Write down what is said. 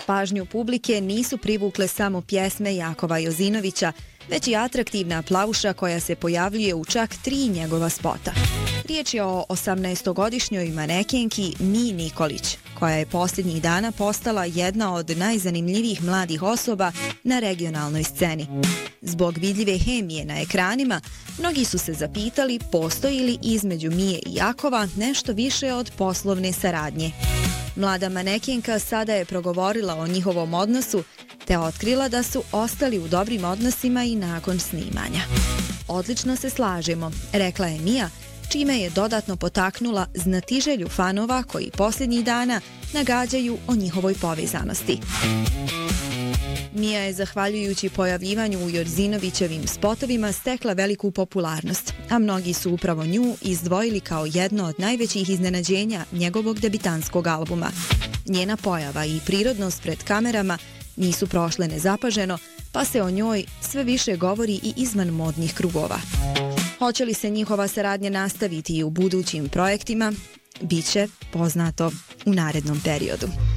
Pažnju publike nisu privukle samo pjesme Jakova Jozinovića, već i atraktivna plavuša koja se pojavljuje u čak 3 njegova spota. Riječ je o 18-godišnjoj manekenki Miji Nikolić, koja je posljednjih dana postala jedna od najzanimljivijih mladih osoba na regionalnoj sceni. Zbog vidljive hemije na ekranima, mnogi su se zapitali postoji li između Mije i Jakova nešto više od poslovne saradnje. Mlada manekenka sada je progovorila o njihovom odnosu, te otkrila da su ostali u dobrim odnosima i nakon snimanja. Odlično se slažemo, rekla je Mija, čime je dodatno potaknula znatiželju fanova koji posljednjih dana nagađaju o njihovoj povezanosti. Mija je, zahvaljujući pojavljivanju u Jozinovićevim spotovima, stekla veliku popularnost, a mnogi su upravo nju izdvojili kao jedno od najvećih iznenađenja njegovog debitanskog albuma. Njena pojava i prirodnost pred kamerama nisu prošle nezapaženo, pa se o njoj sve više govori i izvan modnih krugova. Hoće li se njihova saradnja nastaviti i u budućim projektima, bit će poznato u narednom periodu.